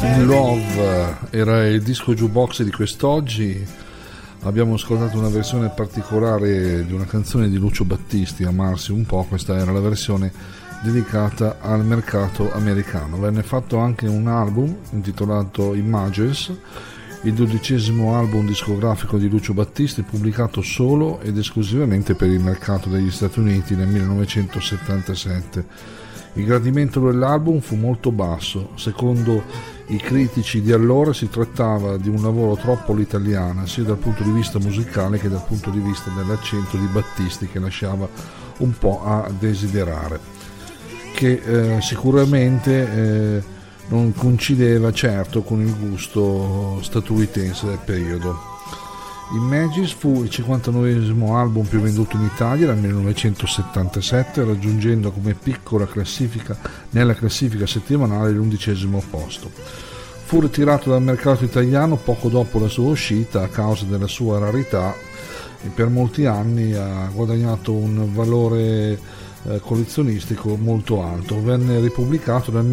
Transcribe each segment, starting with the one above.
In Love era il disco jukebox di quest'oggi. Abbiamo ascoltato una versione particolare di una canzone di Lucio Battisti, Amarsi un po'. Questa era la versione dedicata al mercato americano. Venne fatto anche un album intitolato Images, il 12° album discografico di Lucio Battisti, pubblicato solo ed esclusivamente per il mercato degli Stati Uniti nel 1977. Il gradimento dell'album fu molto basso. Secondo i critici di allora si trattava di un lavoro troppo all'italiana, sia dal punto di vista musicale che dal punto di vista dell'accento di Battisti, che lasciava un po' a desiderare, che sicuramente non coincideva certo con il gusto statunitense del periodo. Images fu il 59° album più venduto in Italia nel 1977, raggiungendo come piccola classifica nella classifica settimanale l'11° posto. Fu ritirato dal mercato italiano poco dopo la sua uscita a causa della sua rarità e per molti anni ha guadagnato un valore collezionistico molto alto. Venne ripubblicato nel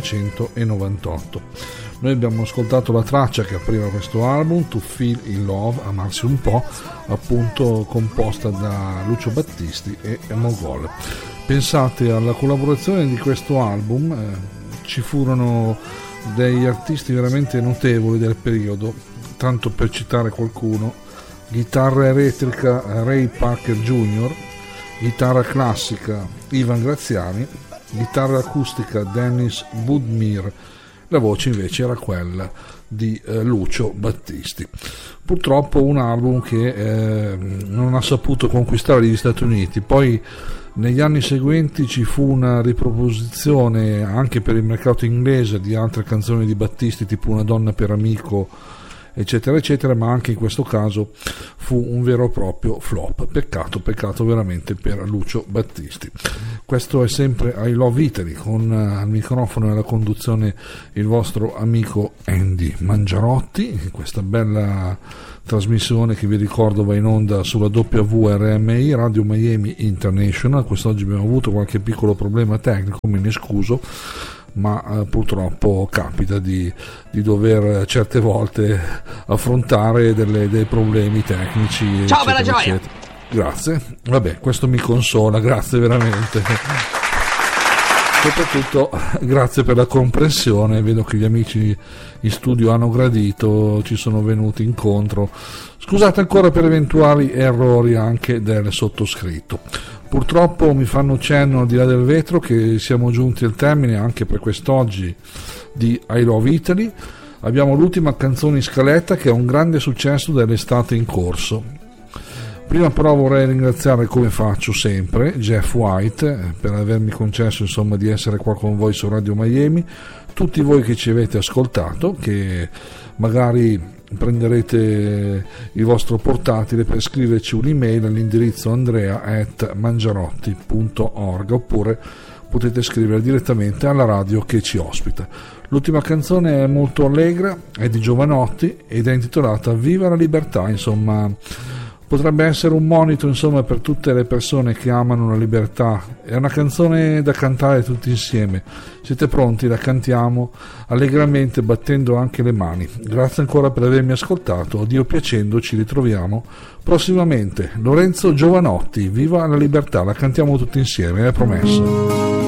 1998. Noi abbiamo ascoltato la traccia che apriva questo album, To Feel in Love, Amarsi un po', appunto composta da Lucio Battisti e Mogol. Pensate alla collaborazione di questo album, ci furono degli artisti veramente notevoli del periodo, tanto per citare qualcuno: chitarra elettrica Ray Parker Jr., chitarra classica Ivan Graziani, chitarra acustica Dennis Budmir. La voce invece era quella di Lucio Battisti. Purtroppo un album che non ha saputo conquistare gli Stati Uniti. Poi negli anni seguenti ci fu una riproposizione anche per il mercato inglese di altre canzoni di Battisti, tipo Una donna per amico, eccetera eccetera, ma anche in questo caso fu un vero e proprio flop. Peccato veramente per Lucio Battisti. Questo è sempre I Love Italy, con al microfono e alla conduzione il vostro amico Andy Mangiarotti. Questa bella trasmissione che vi ricordo va in onda sulla WRMI, Radio Miami International. Quest'oggi abbiamo avuto qualche piccolo problema tecnico, me ne scuso, ma purtroppo capita di dover certe volte affrontare dei problemi tecnici. Ciao, bella gioia! Grazie, vabbè, questo mi consola, grazie veramente. Soprattutto grazie per la comprensione, vedo che gli amici in studio hanno gradito, ci sono venuti incontro. Scusate ancora per eventuali errori anche del sottoscritto. Purtroppo mi fanno cenno al di là del vetro che siamo giunti al termine anche per quest'oggi di I Love Italy. Abbiamo l'ultima canzone in scaletta, che è un grande successo dell'estate in corso. Prima però vorrei ringraziare, come faccio sempre, Jeff White per avermi concesso di essere qua con voi su Radio Miami, tutti voi che ci avete ascoltato, che magari prenderete il vostro portatile per scriverci un'email all'indirizzo andrea@mangiarotti.org, oppure potete scrivere direttamente alla radio che ci ospita. L'ultima canzone è molto allegra, è di Giovanotti ed è intitolata Viva la libertà. Potrebbe essere un monito per tutte le persone che amano la libertà. È una canzone da cantare tutti insieme. Siete pronti? La cantiamo allegramente, battendo anche le mani. Grazie ancora per avermi ascoltato. Dio piacendo ci ritroviamo prossimamente. Lorenzo Giovanotti, Viva la libertà, la cantiamo tutti insieme, è promesso.